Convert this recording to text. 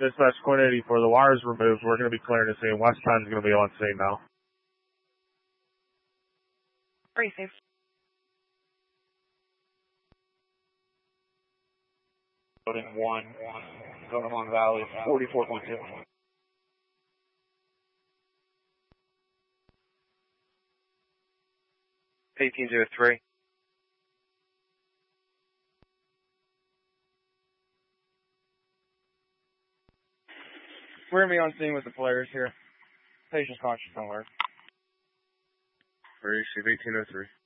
Dispatch Quinn 84, the wire's removed. We're going to be clearing the scene. West 10 is going to be on scene now. Very safe. Building 1, going along Valley, 44.2. 1803. We're going to be on scene with the players here. Patient's conscious, don't worry. Receive 1803.